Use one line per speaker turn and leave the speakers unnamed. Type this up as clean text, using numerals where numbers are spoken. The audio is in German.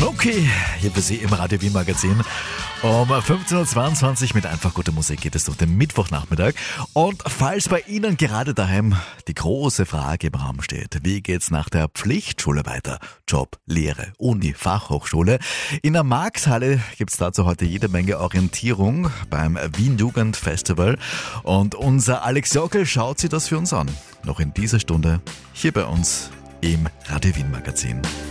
Loki, hier für Sie im Radio Wien Magazin. Um 15.22 Uhr mit einfach guter Musik geht es durch den Mittwochnachmittag. Und falls bei Ihnen gerade daheim die große Frage im Raum steht, wie geht's nach der Pflichtschule weiter? Job, Lehre, Uni, Fachhochschule. In der Marxhalle gibt's dazu heute jede Menge Orientierung beim Wien Jugend Festival. Und unser Alex Jockel schaut sich das für uns an. Noch in dieser Stunde hier bei uns im Radio Wien Magazin.